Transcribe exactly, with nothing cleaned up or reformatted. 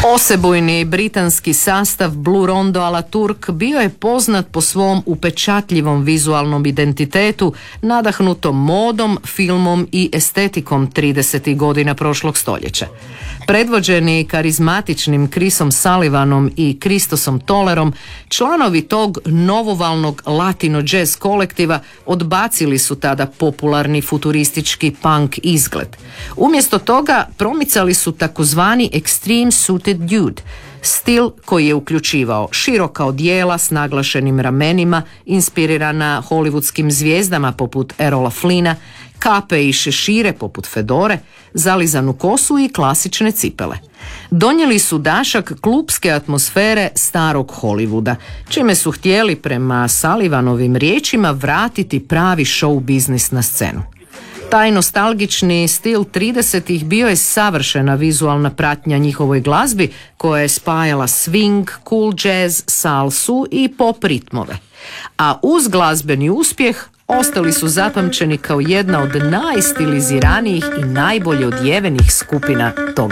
Osebujni britanski sastav Blue Rondo a la Turk bio je poznat po svom upečatljivom vizualnom identitetu, nadahnutom modom, filmom i estetikom tridesetih godina prošlog stoljeća. Predvođeni karizmatičnim Chrisom Sullivanom i Christosom Tollerom, članovi tog novovalnog latino jazz kolektiva odbacili su tada popularni futuristički punk izgled. Umjesto toga promicali su takozvani extreme suited dude, stil koji je uključivao široka odijela s naglašenim ramenima, inspirirana hollywoodskim zvijezdama poput Erola Flina, kape i šešire poput fedore, zalizanu kosu i klasične cipele. Donijeli su dašak klupske atmosfere starog Hollywooda, čime su htjeli prema Sullivanovim riječima vratiti pravi show biznis na scenu. Taj nostalgični stil tridesetih bio je savršena vizualna pratnja njihovoj glazbi koja je spajala swing, cool jazz, salsu i pop ritmove. A uz glazbeni uspjeh ostali su zapamćeni kao jedna od najstiliziranijih i najbolje odjevenih skupina toga